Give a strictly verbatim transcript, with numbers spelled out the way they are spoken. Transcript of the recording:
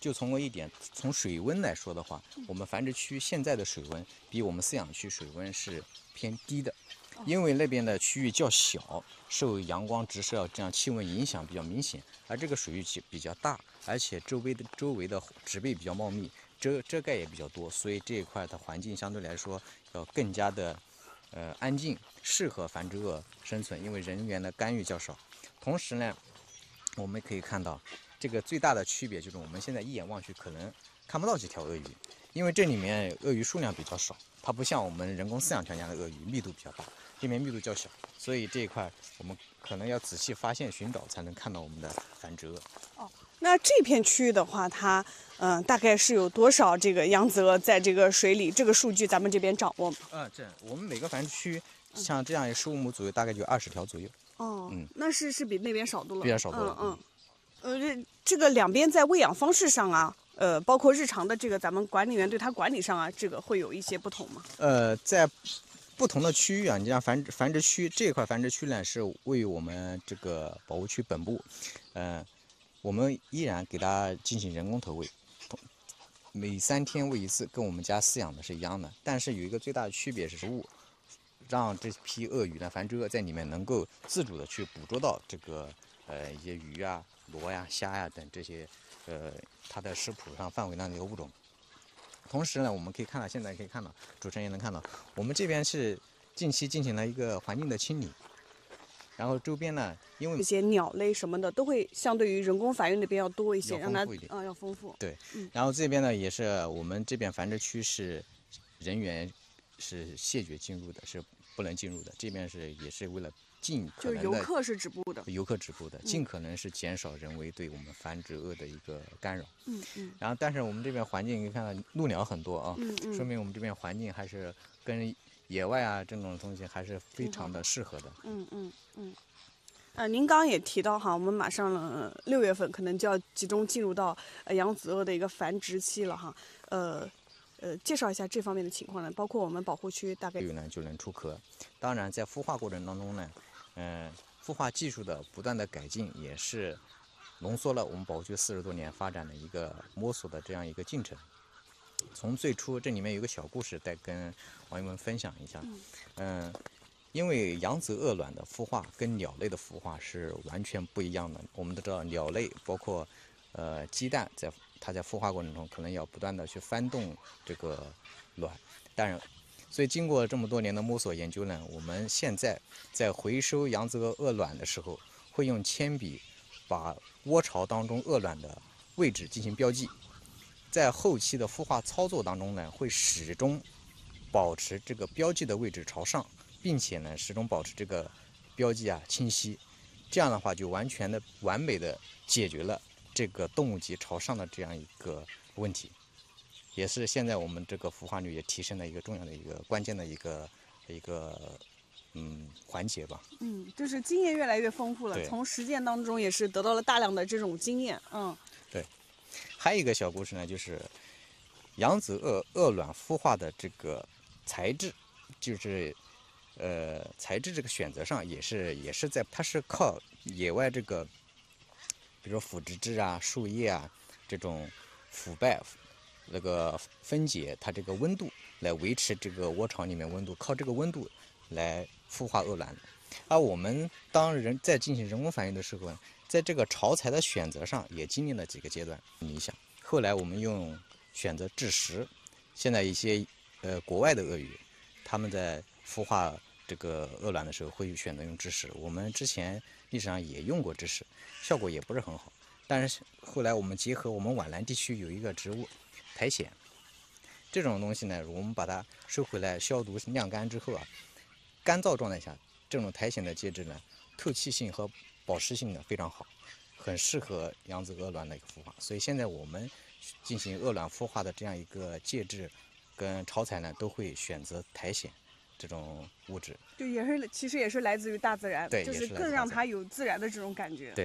就从过一点，从水温来说的话，我们繁殖区现在的水温比我们饲养区水温是偏低的，因为那边的区域较小，受阳光直射这样气温影响比较明显，而这个水域比较大，而且周围的周围的植被比较茂密，遮遮盖也比较多，所以这一块的环境相对来说要更加的呃安静，适合繁殖鳄生存，因为人员的干预较少。同时呢，我们可以看到这个最大的区别就是我们现在一眼望去可能看不到几条鳄鱼，因为这里面鳄鱼数量比较少，它不像我们人工饲养条件的鳄鱼密度比较大，这边密度较小，所以这一块我们可能要仔细发现寻找才能看到我们的繁殖鳄。 哦，那这片区域的话，它嗯、呃、大概是有多少这个扬子鳄在这个水里？这个数据咱们这边掌握吗？ 啊，这我们每个繁殖区像这样十五亩左右，大概就二十条左右。 哦，嗯，那是是比那边少多了， 比较少多了。 嗯嗯，呃，这这个两边在喂养方式上啊，呃，包括日常的这个咱们管理员对它管理上啊，这个会有一些不同吗？ 呃，在不同的区域啊，你像繁殖繁殖区这块繁殖区呢，是位于我们这个保护区本部，呃，我们依然给它进行人工投喂，每三天喂一次，跟我们家饲养的是一样的。但是有一个最大的区别是食物，让这批鳄鱼呢，繁殖鳄在里面能够自主的去捕捉到这个呃一些鱼啊、螺呀、虾呀等这些呃它的食谱上范围内的一个物种。同时呢，我们可以看到，现在可以看到，主持人也能看到，我们这边是近期进行了一个环境的清理，然后周边呢，因为这些鸟类什么的都会相对于人工繁育那边要多一些， 要丰富一点， 让它啊要丰富。 对， 嗯， 然后这边呢也是我们这边繁殖区是人员是谢绝进入的，是不能进入的。这边是也是为了尽可能的， 就游客是止步的， 游客止步的，尽可能是减少人为对我们繁殖鳄的一个干扰。 嗯嗯。 然后，但是我们这边环境，你看到鹭鸟很多啊， 嗯嗯， 说明我们这边环境还是跟野外啊这种东西还是非常的适合的。 嗯嗯嗯。呃，您刚刚也提到哈，我们马上了六月份可能就要集中进入到呃扬子鳄的一个繁殖期了哈。呃呃，介绍一下这方面的情况呢，包括我们保护区大概有呢就能出壳。当然，在孵化过程当中呢，嗯、呃，孵化技术的不断的改进，也是浓缩了我们保护区四十多年发展的一个摸索的这样一个进程。从最初，这里面有个小故事，再跟网友们分享一下。嗯、呃，因为扬子鳄卵的孵化跟鸟类的孵化是完全不一样的。我们都知道，鸟类包括呃鸡蛋在它在孵化过程中，可能要不断的去翻动这个卵，当然。所以经过这么多年的摸索研究呢，我们现在在回收扬子鳄鳄卵的时候，会用铅笔把窝巢当中鳄卵的位置进行标记，在后期的孵化操作当中呢，会始终保持这个标记的位置朝上，并且呢始终保持这个标记啊清晰，这样的话就完全的完美的解决了这个动物级朝上的这样一个问题。也是现在我们这个孵化率也提升了一个重要的一个关键的一个一个嗯环节吧。 嗯，就是经验越来越丰富了，从实践当中也是得到了大量的这种经验。嗯， 对。还有一个小故事呢，就是扬子鳄鳄卵孵化的这个材质，就是呃材质这个选择上也是也是在它是靠野外这个，比如说腐殖质啊、树叶啊这种腐败。那个分解它这个温度来维持这个窝巢里面温度，靠这个温度来孵化鳄卵。而我们当人在进行人工繁育的时候呢，在这个巢材的选择上也经历了几个阶段影响。后来我们用选择蛭石，现在一些呃国外的鳄鱼，他们在孵化这个鳄卵的时候会选择用蛭石。我们之前历史上也用过蛭石，效果也不是很好。但是后来我们结合我们皖南地区有一个植物。苔藓这种东西呢，我们把它收回来消毒晾干之后啊，干燥状态下，这种苔藓的介质呢，透气性和保湿性呢非常好，很适合扬子鳄卵的一个孵化。所以现在我们进行鳄卵孵化的这样一个介质跟巢材呢，都会选择苔藓这种物质。 就也是其实也是来自于大自然， 对， 就是更让它有自然的这种感觉。 对。